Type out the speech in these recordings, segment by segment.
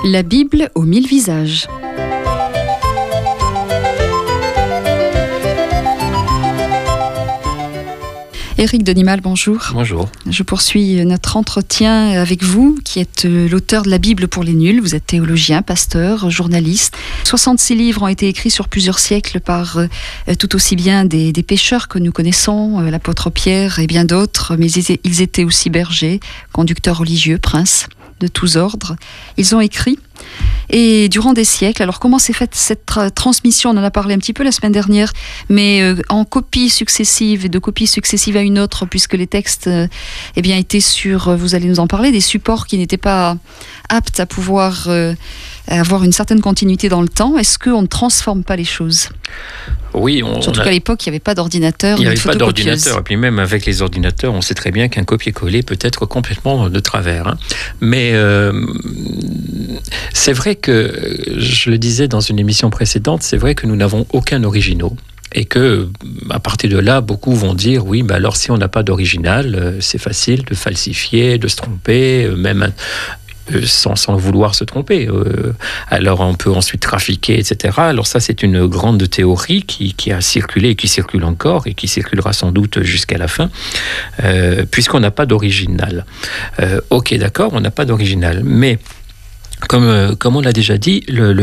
La Bible aux 1000 visages. Éric Denimal, bonjour. Bonjour. Je poursuis notre entretien avec vous, qui êtes l'auteur de la Bible pour les nuls. Vous êtes théologien, pasteur, journaliste. 66 livres ont été écrits sur plusieurs siècles par tout aussi bien des pécheurs que nous connaissons, l'apôtre Pierre et bien d'autres, mais ils étaient aussi bergers, conducteurs religieux, princes de tous ordres. Ils ont écrit. Et durant des siècles, alors comment s'est faite cette transmission? On en a parlé un petit peu la semaine dernière, mais en copies successives et de copies successives à une autre, puisque les textes étaient sur, vous allez nous en parler, des supports qui n'étaient pas aptes à pouvoir avoir une certaine continuité dans le temps. Est-ce qu'on ne transforme pas les choses? Oui, surtout qu'à l'époque, il n'y avait pas d'ordinateur. Il n'y avait pas d'ordinateur. Et puis même avec les ordinateurs, on sait très bien qu'un copier-coller peut être complètement de travers. Mais c'est vrai que, je le disais dans une émission précédente, c'est vrai que nous n'avons aucun originaux. Et que, à partir de là, beaucoup vont dire, oui, alors si on n'a pas d'original, c'est facile de falsifier, de se tromper, même sans vouloir se tromper. Alors on peut ensuite trafiquer, etc. Alors ça, c'est une grande théorie qui a circulé et qui circule encore et qui circulera sans doute jusqu'à la fin, puisqu'on n'a pas d'original. Ok, d'accord, on n'a pas d'original, mais comme on l'a déjà dit,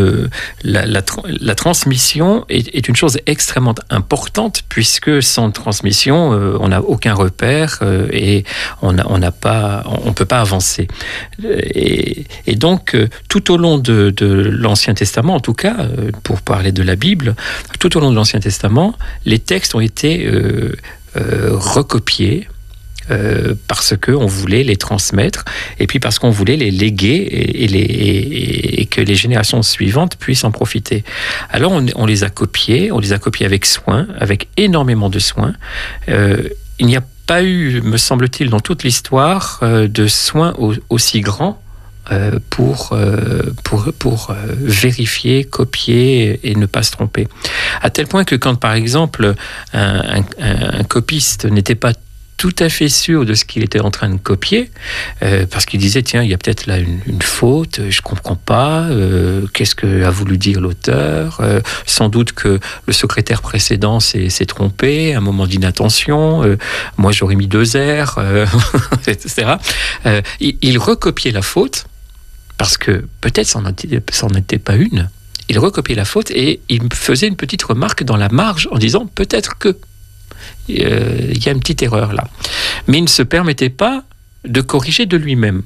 la transmission est une chose extrêmement importante, puisque sans transmission, on n'a aucun repère et on peut pas avancer. Et donc, tout au long de l'Ancien Testament, en tout cas, pour parler de la Bible, tout au long de l'Ancien Testament, les textes ont été recopiés. Parce qu'on voulait les transmettre et puis parce qu'on voulait les léguer et que les générations suivantes puissent en profiter. Alors on les a copiés avec soin, avec énormément de soin. Il n'y a pas eu, me semble-t-il, dans toute l'histoire, de soins aussi grands pour vérifier, copier et ne pas se tromper. À tel point que quand, par exemple, un copiste n'était pas tout à fait sûr de ce qu'il était en train de copier, parce qu'il disait, tiens, il y a peut-être là une faute, je comprends pas, qu'est-ce que a voulu dire l'auteur, sans doute que le secrétaire précédent s'est trompé, un moment d'inattention, moi j'aurais mis 2 R, etc. Il recopiait la faute, parce que peut-être ça n'en était pas une, il recopiait la faute et il faisait une petite remarque dans la marge en disant, peut-être que il y a une petite erreur là. Mais il ne se permettait pas de corriger de lui-même.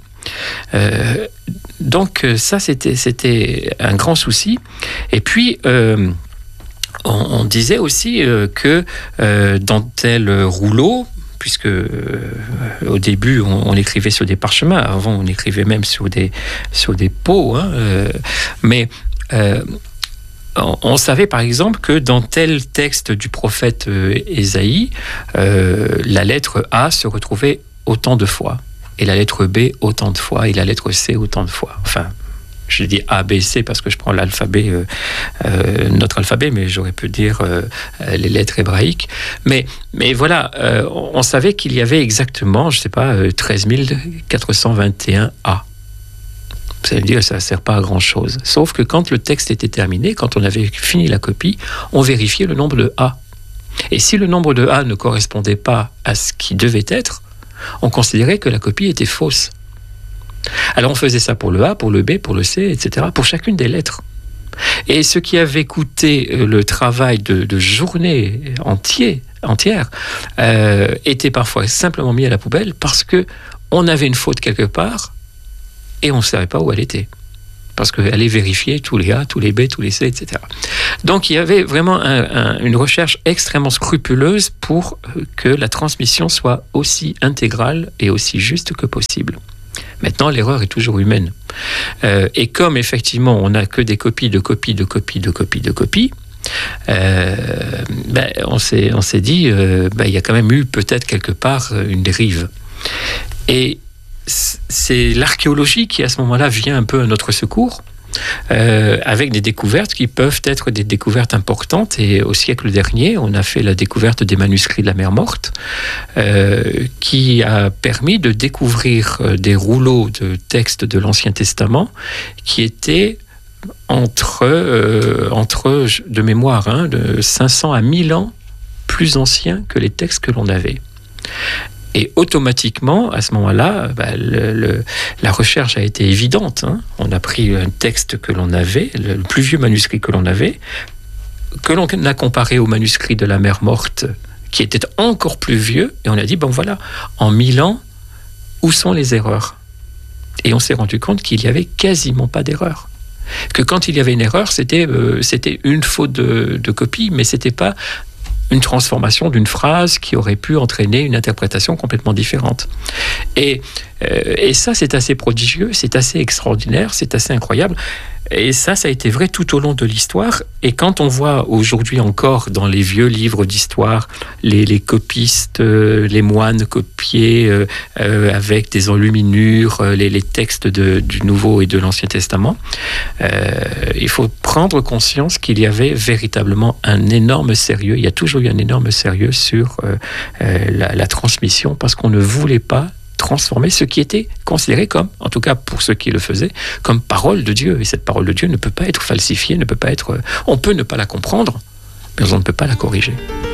Donc ça, c'était un grand souci. Et puis, on disait aussi que dans tel rouleau, puisque au début, on écrivait sur des parchemins, avant on écrivait même sur des peaux, mais on savait par exemple que dans tel texte du prophète Ésaïe, la lettre A se retrouvait autant de fois, et la lettre B autant de fois, et la lettre C autant de fois. Enfin, je dis A, B, C parce que je prends l'alphabet, notre alphabet, mais j'aurais pu dire les lettres hébraïques. Mais voilà, on savait qu'il y avait exactement, je ne sais pas, 13 421 A. Ça veut dire que ça ne sert pas à grand-chose. Sauf que quand le texte était terminé, quand on avait fini la copie, on vérifiait le nombre de A. Et si le nombre de A ne correspondait pas à ce qui devait être, on considérait que la copie était fausse. Alors on faisait ça pour le A, pour le B, pour le C, etc., pour chacune des lettres. Et ce qui avait coûté le travail de journée entière était parfois simplement mis à la poubelle parce qu'on avait une faute quelque part, et on ne savait pas où elle était. Parce qu'elle allait vérifier tous les A, tous les B, tous les C, etc. Donc il y avait vraiment une recherche extrêmement scrupuleuse pour que la transmission soit aussi intégrale et aussi juste que possible. Maintenant, l'erreur est toujours humaine. Et comme effectivement, on n'a que des copies de copies, on s'est dit, il y a quand même eu peut-être quelque part une dérive. Et c'est l'archéologie qui, à ce moment-là, vient un peu à notre secours, avec des découvertes qui peuvent être des découvertes importantes. Et au siècle dernier, on a fait la découverte des manuscrits de la Mer Morte, qui a permis de découvrir des rouleaux de textes de l'Ancien Testament qui étaient entre de mémoire, de 500 à 1000 ans plus anciens que les textes que l'on avait. Et automatiquement, à ce moment-là, la recherche a été évidente. On a pris un texte que l'on avait, le plus vieux manuscrit que l'on avait, que l'on a comparé au manuscrit de la Mer Morte, qui était encore plus vieux, et on a dit, bon voilà, en 1000 ans, où sont les erreurs ? Et on s'est rendu compte qu'il n'y avait quasiment pas d'erreur. Que quand il y avait une erreur, c'était une faute de copie, mais c'était pas une transformation d'une phrase qui aurait pu entraîner une interprétation complètement différente. Et ça, c'est assez prodigieux, c'est assez extraordinaire, c'est assez incroyable. Et ça a été vrai tout au long de l'histoire. Et quand on voit aujourd'hui encore dans les vieux livres d'histoire les copistes, les moines copiés avec des enluminures, les textes du Nouveau et de l'Ancien Testament, il faut prendre conscience qu'il y avait véritablement un énorme sérieux. Il y a toujours eu un énorme sérieux sur la transmission, parce qu'on ne voulait pas transformer ce qui était considéré comme, en tout cas pour ceux qui le faisaient, comme parole de Dieu. Et cette parole de Dieu ne peut pas être falsifiée, on peut ne pas la comprendre, mais on ne peut pas la corriger.